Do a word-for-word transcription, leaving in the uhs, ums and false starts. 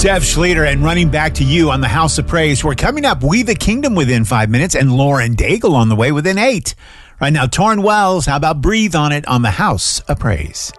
Zev Schlueter and Running Back to You on the House of Praise. We're coming up, We the Kingdom within five minutes and Lauren Daigle on the way within eight. Right now, Torrin Wells, how about Breathe on It on the House of Praise?